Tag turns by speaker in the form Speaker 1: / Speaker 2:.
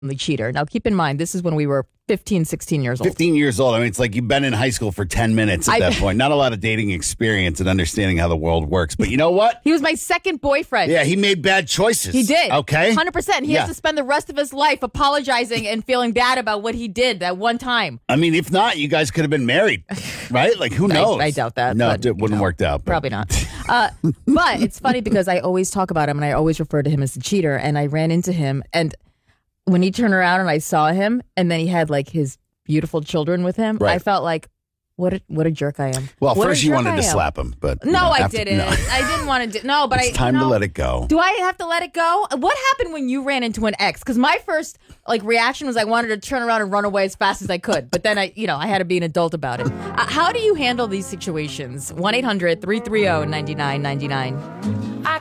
Speaker 1: the cheater. Now, keep in mind, this is when we were 15, 16 years old.
Speaker 2: 15 years old. I mean, it's like you've been in high school for 10 minutes at that point. Not a lot of dating experience and understanding how the world works. But you know what?
Speaker 1: He was my second boyfriend.
Speaker 2: Yeah, he made bad choices.
Speaker 1: He did.
Speaker 2: Okay.
Speaker 1: 100%. He has to spend the rest of his life apologizing and feeling bad about what he did that one time.
Speaker 2: I mean, if not, you guys could have been married, right? Like, who knows?
Speaker 1: I doubt that.
Speaker 2: No,
Speaker 1: but,
Speaker 2: it wouldn't work out. But.
Speaker 1: Probably not. But it's funny because I always talk about him and I always refer to him as the cheater. And I ran into him. And when he turned around and I saw him and then he had like his beautiful children with him, I felt like, what a jerk I am.
Speaker 2: Well, first you wanted to slap him, but
Speaker 1: no, I didn't. No. I didn't want to. No, but
Speaker 2: it's time to let it go.
Speaker 1: Do I have to let it go? What happened when you ran into an ex? Because my first reaction was I wanted to turn around and run away as fast as I could, but then I had to be an adult about it. How do you handle these situations? 1-800-330-9999.